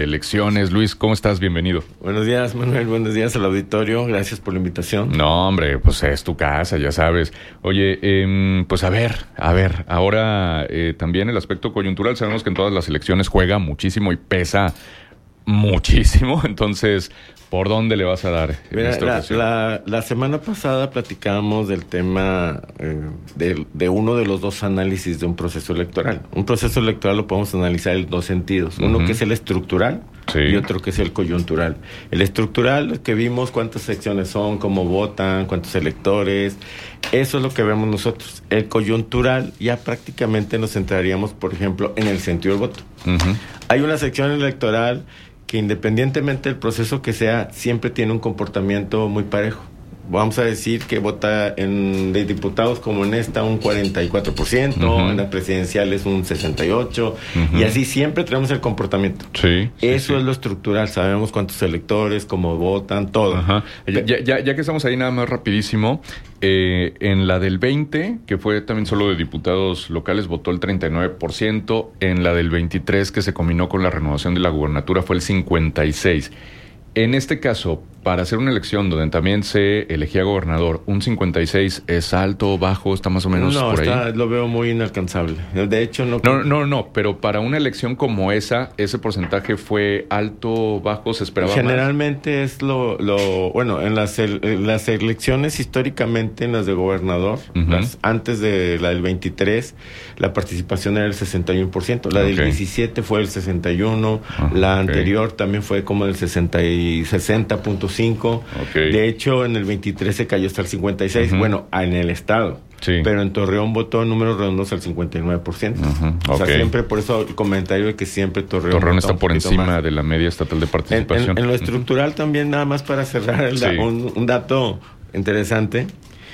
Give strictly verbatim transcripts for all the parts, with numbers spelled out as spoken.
Elecciones. Luis, ¿cómo estás? Bienvenido. Buenos días, Manuel. Buenos días al auditorio. Gracias por la invitación. No, hombre, pues es tu casa, ya sabes. Oye, eh, pues a ver, a ver, ahora eh, también el aspecto coyuntural. Sabemos que en todas las elecciones juega muchísimo y pesa muchísimo. Entonces, ¿por dónde le vas a dar en Mira, esta la, ocasión? la, la semana pasada platicábamos del tema eh, de, de uno de los dos análisis de un proceso electoral. Un proceso electoral lo podemos analizar en dos sentidos. Uno Uh-huh. que es el estructural, sí, y otro que es el coyuntural. El estructural, que vimos cuántas secciones son, cómo votan, cuántos electores. Eso es lo que vemos nosotros. El coyuntural, ya prácticamente nos centraríamos, por ejemplo, en el sentido del voto. Uh-huh. Hay una sección electoral que, independientemente del proceso que sea, siempre tiene un comportamiento muy parejo. Vamos a decir que vota en de diputados, como en esta, un cuarenta y cuatro por ciento, uh-huh, en las presidenciales un sesenta y ocho por ciento, uh-huh, y así siempre tenemos el comportamiento. Sí, sí, Eso sí. es lo estructural, sabemos cuántos electores, cómo votan, todo. Ajá. Ya, ya, ya que estamos ahí, nada más rapidísimo, eh, en la del veinte, que fue también solo de diputados locales, votó el treinta y nueve por ciento, en la del veintitrés, que se combinó con la renovación de la gubernatura, fue el cincuenta y seis por ciento. En este caso, para hacer una elección donde también se elegía gobernador, ¿un cincuenta y seis es alto o bajo? ¿Está más o menos no, por está, ahí? lo veo muy inalcanzable. De hecho, no... No, no, no, pero para una elección como esa, ¿ese porcentaje fue alto, bajo, se esperaba Generalmente más? es lo, lo... Bueno, en las, en las elecciones históricamente, en las de gobernador, uh-huh, las, antes de la del veintitrés, la participación era el sesenta y uno por ciento. La del okay. diecisiete fue el sesenta y uno por ciento. Uh, la okay. anterior también fue como el sesenta y sesenta punto cinco por ciento. Okay. De hecho, en el veintitrés se cayó hasta el cincuenta y seis por ciento. Uh-huh. Bueno, en el estado. Sí. Pero en Torreón votó en números redondos al cincuenta y nueve por ciento. Uh-huh. O sea, okay. siempre, por eso el comentario de que siempre Torreón... Torreón está por encima más de la media estatal de participación. En, en, en lo estructural uh-huh. también, nada más para cerrar el, sí. un, un dato interesante.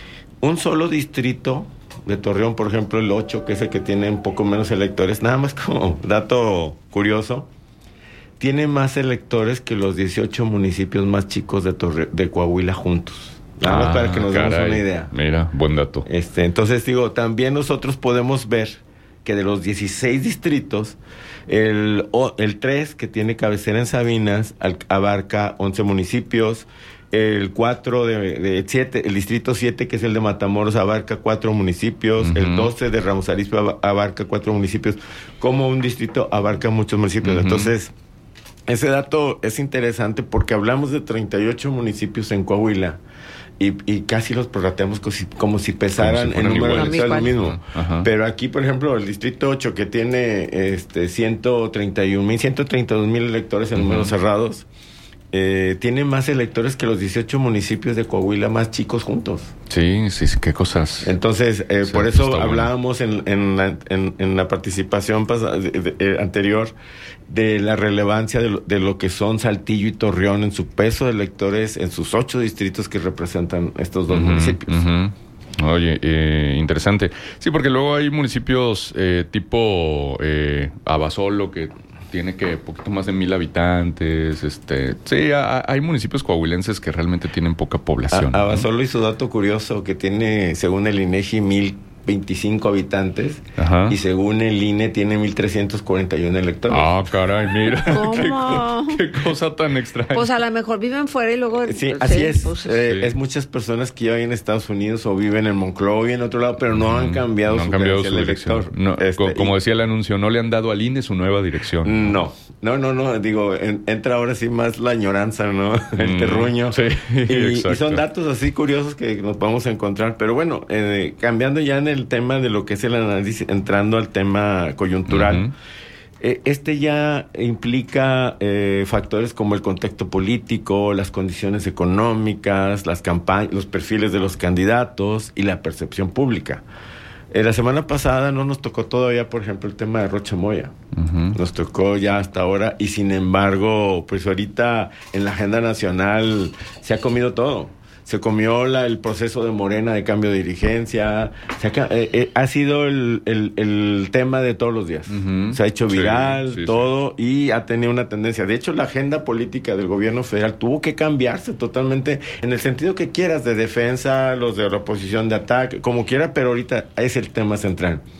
Un solo distrito de Torreón, por ejemplo, el ocho, que es el que tiene un poco menos electores, nada más como dato curioso, tiene más electores que los dieciocho municipios más chicos de, Torre, de Coahuila juntos. Nada más ah, para que nos caray. demos una idea. Mira, buen dato. Este, entonces, digo, también nosotros podemos ver que de los dieciséis distritos, el, el tres, que tiene cabecera en Sabinas, abarca once municipios. El cuatro de, de siete, el distrito siete, que es el de Matamoros, abarca cuatro municipios. Uh-huh. El doce de Ramos Arizpe abarca cuatro municipios. Como un distrito abarca muchos municipios. Uh-huh. Entonces, ese dato es interesante porque hablamos de treinta y ocho municipios en Coahuila y, y casi los prorrateamos como si, como si pesaran en número electoral lo mismo. Ajá. Pero aquí, por ejemplo, el distrito ocho, que tiene este ciento treinta y un mil, ciento treinta y dos mil electores en uh-huh. números cerrados, Eh, tiene más electores que los dieciocho municipios de Coahuila más chicos juntos. Sí, sí, sí, qué cosas. Entonces, eh, sí, por eso hablábamos bueno. en, en, la, en, en la participación pasada, de, de, de, anterior de la relevancia de lo, de lo que son Saltillo y Torreón en su peso de electores en sus ocho distritos que representan estos dos uh-huh, municipios. Uh-huh. Oye, eh, interesante. Sí, porque luego hay municipios eh, tipo eh, Abasolo, que tiene que poquito más de mil habitantes. Este, sí, a, hay municipios coahuilenses que realmente tienen poca población. A, Abasolo, ¿no? Y su dato curioso, que tiene, según el INEGI, mil veinticinco habitantes. Ajá. Y según el I N E tiene mil trescientos cuarenta y uno electores. Ah, caray, mira. ¿Cómo? Qué, qué cosa tan extraña. Pues a lo mejor viven fuera y luego... Sí, así es. Pues, eh, sí. Es muchas personas que ya viven en Estados Unidos o viven en Monclova o viven en otro lado, pero no han cambiado no su, han cambiado su dirección. No, este, como y, decía el anuncio, no le han dado al I N E su nueva dirección. No, no, no, no. Digo, en, entra ahora sí más la añoranza, ¿no? El mm, terruño. Sí, y, exacto. Y son datos así curiosos que nos podemos encontrar. Pero bueno, eh, cambiando ya en el tema de lo que es el análisis, entrando al tema coyuntural, uh-huh. eh, este ya implica eh, factores como el contexto político, las condiciones económicas, las campañas, los perfiles de los candidatos y la percepción pública. Eh, la semana pasada no nos tocó todavía, por ejemplo, el tema de Rocha Moya. Uh-huh. Nos tocó ya hasta ahora y sin embargo, pues ahorita en la agenda nacional se ha comido todo. Se comió la, el proceso de Morena de cambio de dirigencia. Se ha, eh, eh, ha sido el, el, el tema de todos los días. Uh-huh. Se ha hecho viral, sí, sí, todo, sí. Y ha tenido una tendencia. De hecho, la agenda política del gobierno federal tuvo que cambiarse totalmente en el sentido que quieras, de defensa, los de la oposición de ataque, como quiera, pero ahorita es el tema central.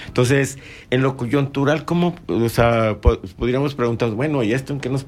Entonces, en lo coyuntural, ¿cómo, o sea, po- podríamos preguntar, bueno, ¿y esto en qué nos